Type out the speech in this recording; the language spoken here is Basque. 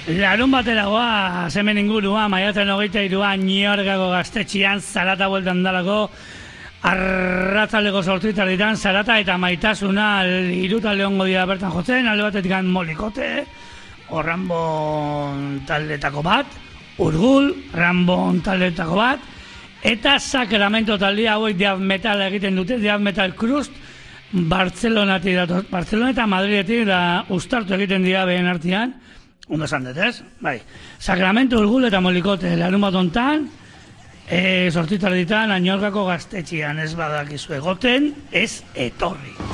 Larun bateragoa, hemen ingurua, maiatzen 23an Niorgako gaztetxian, zarata bueltan dalako, arratzaldeko 8:00 zarata eta maitasuna hiruta leongo dira bertan jotzen, alde batetik Molikote, Rambon taldetako bat, Urgul, Rambon taldetako bat, eta Sacramento taldea hauek death metal egiten dute, death metal crust, Bartzelonatik dator, Bartzelona eta Madridetik da ustartu egiten dira behen artean, ondo esan dut, ez? Bai. Sacramento, Urgul eta Molikote, larun bat ontan, 8:00 Niorgako gaztetxian, ez badakizu egoten, ez etorri.